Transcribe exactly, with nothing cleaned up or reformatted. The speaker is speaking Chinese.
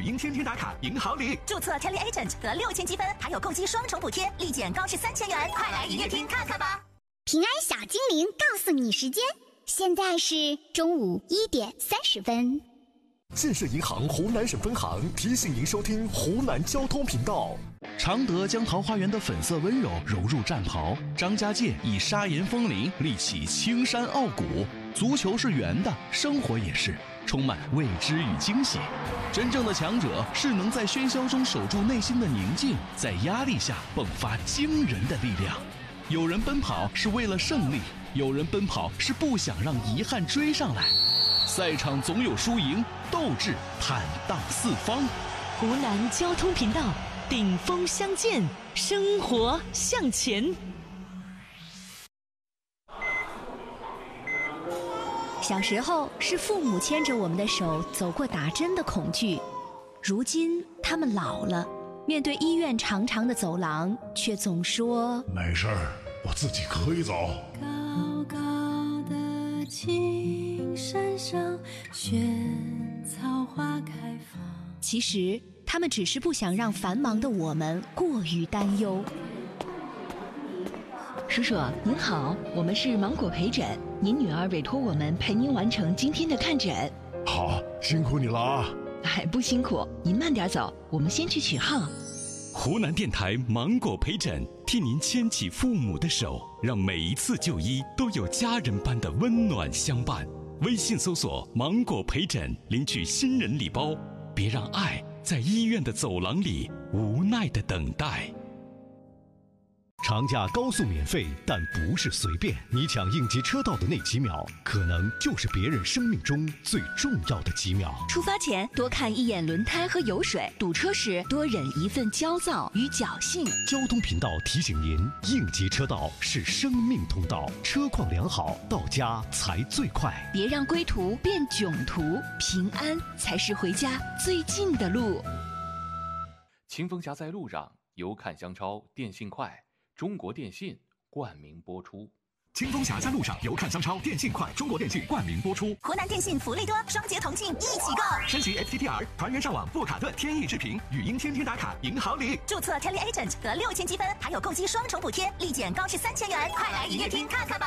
音天天打卡赢好礼。 注册 Tele Agent 得六千积分，还有购机双重补贴，立减高至三千元。快来营业厅看看吧！ 平安小精灵告诉你时间，现在是中午一点三十分。 建设银行湖南省分行提醒您收听湖南交通频道。 常德将桃花源的粉色温柔揉入战袍，张家界以砂岩风铃立起青山傲骨。足球是圆的，生活也是，充满未知与惊喜。真正的强者是能在喧嚣中守住内心的宁静，在压力下迸发惊人的力量。有人奔跑是为了胜利，有人奔跑是不想让遗憾追上来。赛场总有输赢，斗志坦荡四方。 湖南交通频道，顶峰相见，生活向前。 小时候是父母牵着我们的手走过打针的恐惧，如今他们老了，面对医院长长的走廊，却总说没事儿，我自己可以走。 高高的青山上，萱草花开放。 其实他们只是不想让繁忙的我们过于担忧。 叔叔您好，我们是芒果陪诊，您女儿委托我们陪您完成今天的看诊。 好，辛苦你了啊！ 哎，不辛苦，您慢点走，我们先去取号。 湖南电台芒果陪诊，替您牵起父母的手，让每一次就医都有家人般的温暖相伴。微信搜索芒果陪诊，领取新人礼包，别让爱在医院的走廊里无奈的等待。 长假高速免费，但不是随便。你抢应急车道的那几秒，可能就是别人生命中最重要的几秒。 出发前多看一眼轮胎和油水，堵车时多忍一份焦躁与侥幸。 交通频道提醒您：应急车道是生命通道，车况良好，到家才最快。 别让归途变囧途，平安才是回家最近的路。 清风侠在路上，由看香超电信快。中国电信冠名播出。 清风侠在路上，由看香超电信快，中国电信冠名播出。 湖南电信福利多，双节同庆一起购。 升级 H T T R， 团圆上网不卡顿，天翼视频，语音天天打卡赢好礼。 注册 Tele Agent 得六千积分，还有购机双重补贴，立减高至三千元。快来营业厅看看吧。